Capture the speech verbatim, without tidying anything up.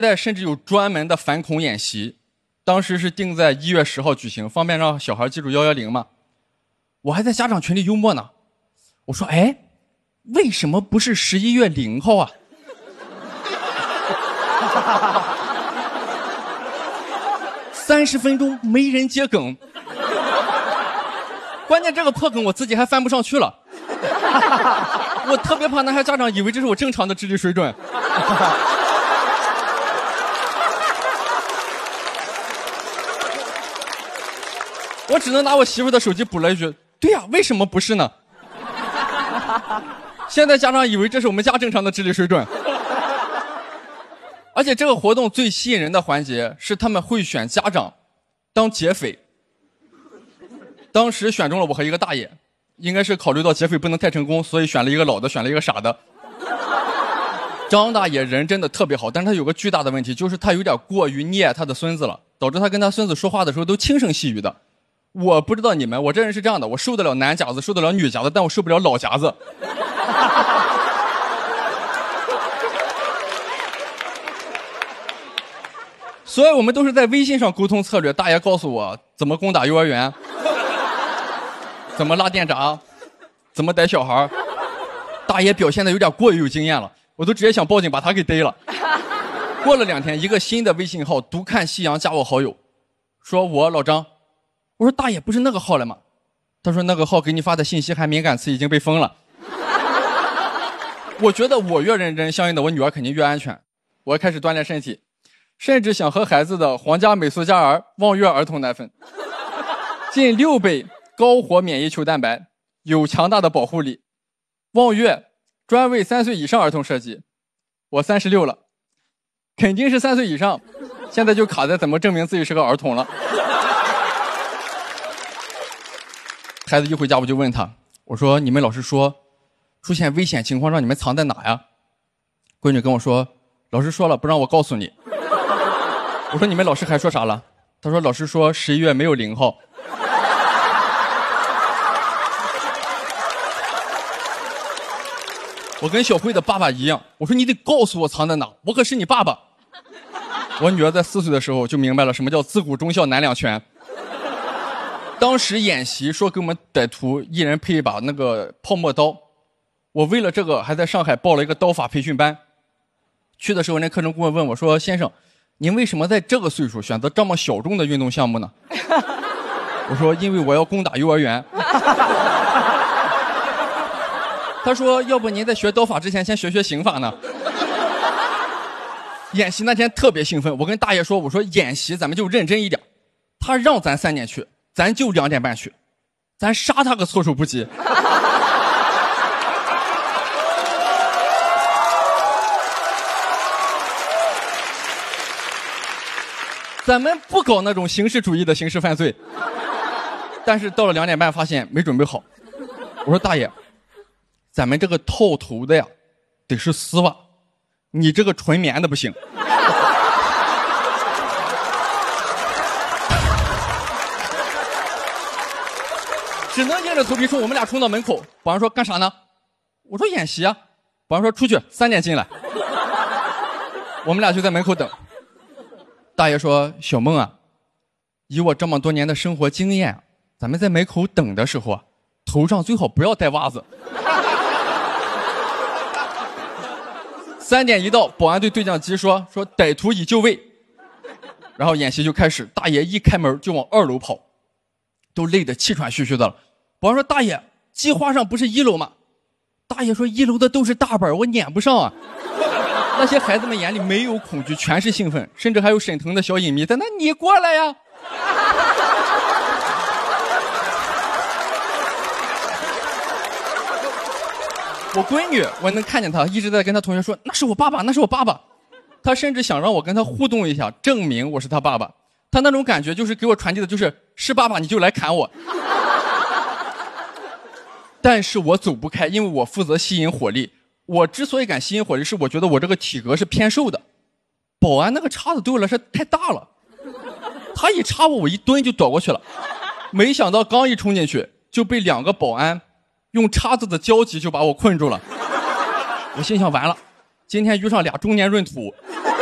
现在甚至有专门的反恐演习，当时是定在一月十号举行，方便让小孩记住幺幺零嘛。我还在家长群里幽默呢，我说：“哎，为什么不是十一月零号啊？”三十分钟没人接梗，关键这个破梗我自己还翻不上去了。我特别怕男孩家长以为这是我正常的智力水准。我只能拿我媳妇的手机补了一句：“对呀，为什么不是呢？”现在家长以为这是我们家正常的智力水准。而且这个活动最吸引人的环节是他们会选家长当劫匪。当时选中了我和一个大爷，应该是考虑到劫匪不能太成功，所以选了一个老的，选了一个傻的。张大爷人真的特别好，但是他有个巨大的问题，就是他有点过于溺爱他的孙子了，导致他跟他孙子说话的时候都轻声细语的。我不知道你们，我这人是这样的，我受得了男夹子，受得了女夹子，但我受不了老夹子。所以我们都是在微信上沟通策略，大爷告诉我怎么攻打幼儿园，怎么拉电闸，怎么逮小孩。大爷表现的有点过于有经验了，我都直接想报警把他给逮了。过了两天，一个新的微信号独看夕阳加我好友，说我老张。我说大爷不是那个号了吗？他说那个号给你发的信息含敏感词已经被封了。我觉得我越认真，相应的我女儿肯定越安全。我开始锻炼身体，甚至想和孩子的皇家美素佳儿望月儿童奶粉，近六倍高活免疫球蛋白，有强大的保护力。望月专为三岁以上儿童设计。我三十六了，肯定是三岁以上，现在就卡在怎么证明自己是个儿童了。孩子一回家我就问他，我说你们老师说出现危险情况让你们藏在哪呀？闺女跟我说，老师说了不让我告诉你。我说你们老师还说啥了？他说老师说十一月没有零号。我跟小慧的爸爸一样，我说你得告诉我藏在哪，我可是你爸爸。我女儿在四岁的时候就明白了什么叫自古忠孝难两全。当时演习说给我们歹徒一人配一把那个泡沫刀，我为了这个还在上海报了一个刀法培训班。去的时候那课程顾问问我说，先生您为什么在这个岁数选择这么小众的运动项目呢？我说因为我要攻打幼儿园。他说要不您在学刀法之前先学学刑法呢。演习那天特别兴奋，我跟大爷说，我说演习咱们就认真一点，他让咱三点去，咱就两点半去，咱杀他个措手不及。咱们不搞那种形式主义的刑事犯罪。但是到了两点半发现没准备好，我说大爷，咱们这个套头的呀得是丝袜，你这个纯棉的不行。只能硬着头皮说，我们俩冲到门口，保安说干啥呢？我说演习啊。保安说出去，三点进来。我们俩就在门口等。大爷说，小孟啊，以我这么多年的生活经验，咱们在门口等的时候啊，头上最好不要戴袜子。三点一到，保安对对讲机说说歹徒已就位，然后演习就开始。大爷一开门就往二楼跑，都累得气喘吁吁的了。保安说大爷，计划上不是一楼吗？大爷说一楼的都是大本，我撵不上啊。那些孩子们眼里没有恐惧，全是兴奋，甚至还有沈腾的小影迷在那，你过来呀。我闺女我能看见她一直在跟她同学说，那是我爸爸，那是我爸爸。她甚至想让我跟她互动一下，证明我是她爸爸。她那种感觉就是给我传递的就是是爸爸你就来砍我。但是我走不开，因为我负责吸引火力。我之所以敢吸引火力，是我觉得我这个体格是偏瘦的。保安那个叉子对我来说太大了，他一插我，我一蹲就躲过去了。没想到刚一冲进去，就被两个保安用叉子的交集就把我困住了。我心想完了，今天遇上俩中年闰土。